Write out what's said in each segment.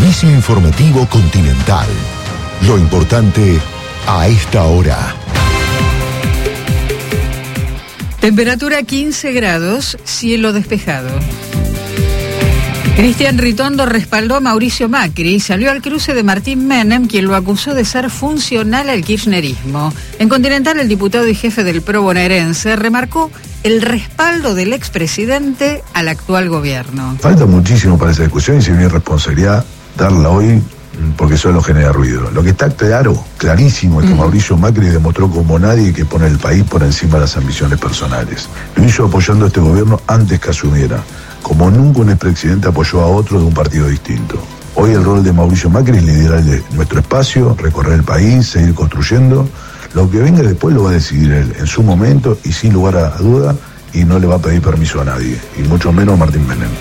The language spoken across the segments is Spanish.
Servicio Informativo Continental. Lo importante a esta hora. Temperatura 15 grados, cielo despejado. Cristian Ritondo respaldó a Mauricio Macri y salió al cruce de Martín Menem, quien lo acusó de ser funcional al kirchnerismo. En Continental, el diputado y jefe del PRO bonaerense remarcó el respaldo del expresidente al actual gobierno. Falta muchísimo para esa discusión y si mi responsabilidad darla hoy porque solo genera ruido. Lo que está clarísimo, es que Mauricio Macri demostró como nadie que pone el país por encima de las ambiciones personales. Lo hizo apoyando a este gobierno antes que asumiera, como nunca un expresidente apoyó a otro de un partido distinto. Hoy el rol de Mauricio Macri es liderar nuestro espacio, recorrer el país, seguir construyendo. Lo que venga después lo va a decidir él en su momento y sin lugar a duda, y no le va a pedir permiso a nadie, y mucho menos a Martín Menem.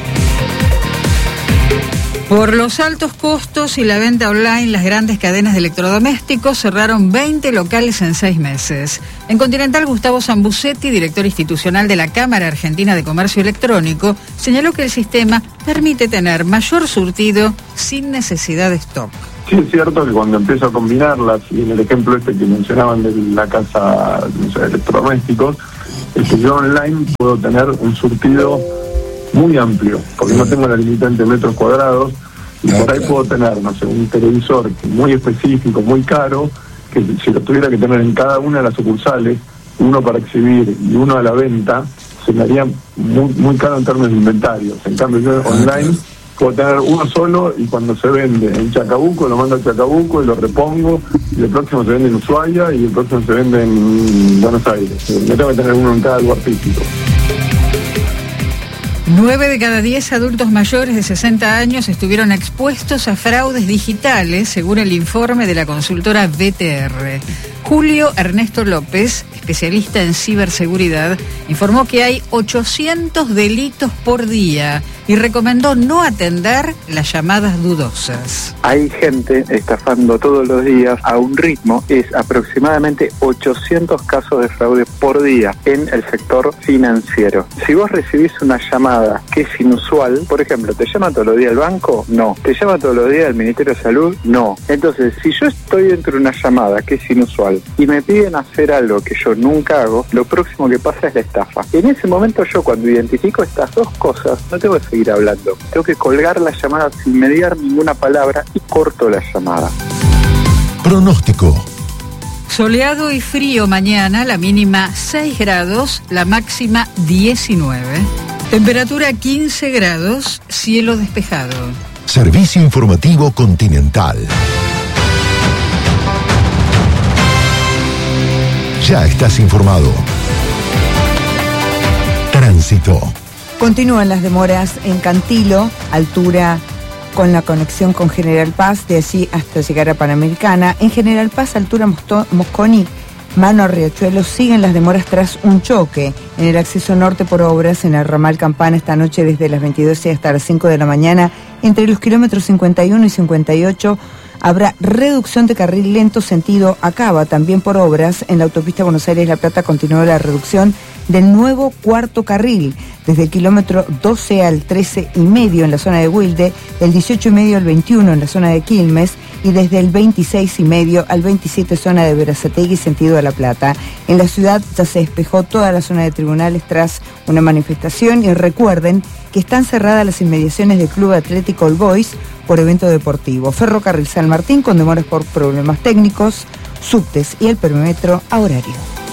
Por los altos costos y la venta online, las grandes cadenas de electrodomésticos cerraron 20 locales en 6 meses. En Continental, Gustavo Sambucetti, director institucional de la Cámara Argentina de Comercio Electrónico, señaló que el sistema permite tener mayor surtido sin necesidad de stock. Sí, es cierto que cuando empiezo a combinarlas, y en el ejemplo que mencionaban de la casa de electrodomésticos, es que yo online puedo tener un surtido muy amplio, porque no tengo la limitante de metros cuadrados, y por ahí puedo tener, no sé, un televisor muy específico, muy caro, que si lo tuviera que tener en cada una de las sucursales, uno para exhibir y uno a la venta, se me haría muy caro en términos de inventarios. En cambio, yo online puedo tener uno solo y cuando se vende en Chacabuco, lo mando a Chacabuco y lo repongo, y el próximo se vende en Ushuaia y el próximo se vende en Buenos Aires. Me tengo que tener uno en cada lugar físico. 9 de cada 10 adultos mayores de 60 años estuvieron expuestos a fraudes digitales, según el informe de la consultora BTR. Julio Ernesto López, especialista en ciberseguridad, informó que hay 800 delitos por día y recomendó no atender las llamadas dudosas. Hay gente estafando todos los días a un ritmo, es aproximadamente 800 casos de fraude por día en el sector financiero. Si vos recibís una llamada que es inusual, por ejemplo, ¿te llama todos los días el banco? No. ¿Te llama todos los días el Ministerio de Salud? No. Entonces, si yo estoy dentro de una llamada que es inusual y me piden hacer algo que yo nunca hago, lo próximo que pasa es la estafa. En ese momento yo, cuando identifico estas dos cosas, no tengo que seguir hablando. Tengo que colgar la llamada sin mediar ninguna palabra y corto la llamada. Pronóstico. Soleado y frío mañana, la mínima 6 grados, la máxima 19. Temperatura 15 grados, cielo despejado. Servicio Informativo Continental. Ya estás informado. Tránsito. Continúan las demoras en Cantilo, altura con la conexión con General Paz, de allí hasta llegar a Panamericana. En General Paz, altura Mosconi, mano a Riachuelo, siguen las demoras tras un choque. En el acceso norte por obras en el ramal Campana esta noche desde las 22 hasta las 5 de la mañana, entre los kilómetros 51 y 58, habrá reducción de carril lento sentido Acaba. También por obras en la autopista Buenos Aires-La Plata continúa la reducción del nuevo cuarto carril, desde el kilómetro 12 al 13,5 en la zona de Wilde, del 18,5 al 21 en la zona de Quilmes y desde el 26,5 al 27 zona de Berazategui sentido a La Plata. En la ciudad ya se despejó toda la zona de tribunales tras una manifestación y recuerden que están cerradas las inmediaciones del Club Atlético All Boys por evento deportivo. Ferrocarril San Martín con demoras por problemas técnicos, subtes y el perímetro a horario.